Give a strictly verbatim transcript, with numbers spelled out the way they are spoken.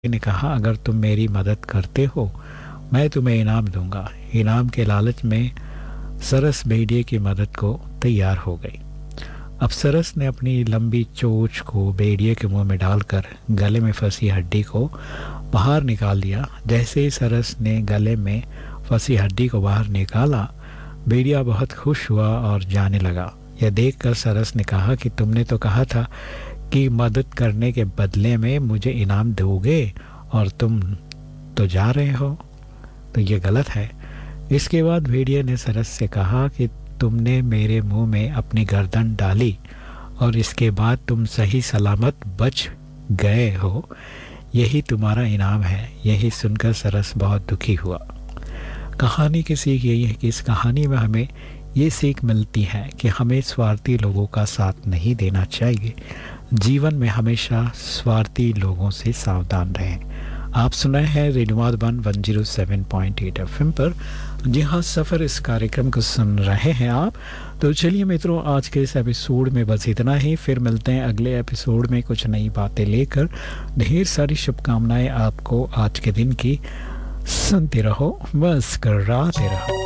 ने कहा, अगर तुम मेरी मदद करते हो मैं तुम्हें इनाम दूंगा। इनाम के लालच में सरस भेड़िए की मदद को तैयार हो गई। अब सरस ने अपनी लंबी चोंच को भेड़िए के मुंह में डालकर गले में फंसी हड्डी को बाहर निकाल दिया। जैसे ही सरस ने गले में फंसी हड्डी को बाहर निकाला, भेड़िया बहुत खुश हुआ और जाने लगा। यह देखकर सरस ने कहा कि तुमने तो कहा था कि मदद करने के बदले में मुझे इनाम दोगे और तुम तो जा रहे हो, तो ये गलत है। इसके बाद भेड़िए ने सरस से कहा कि तुमने मेरे मुंह में अपनी गर्दन डाली और इसके बाद तुम सही सलामत बच गए हो, यही तुम्हारा इनाम है। यही सुनकर सरस बहुत दुखी हुआ। कहानी की सीख यही है कि इस कहानी में हमें ये सीख मिलती है कि हमें स्वार्थी लोगों का साथ नहीं देना चाहिए। जीवन में हमेशा स्वार्थी लोगों से सावधान रहें। आप सुनाए हैं radio Madhuban one zero seven point eight FM पर। जी हाँ, सफ़र इस कार्यक्रम को सुन रहे हैं आप। तो चलिए मित्रों, आज के इस एपिसोड में बस इतना ही। फिर मिलते हैं अगले एपिसोड में कुछ नई बातें लेकर। ढेर सारी शुभकामनाएं आपको आज के दिन की। सुनते रहो, मुस्कुराते रहो।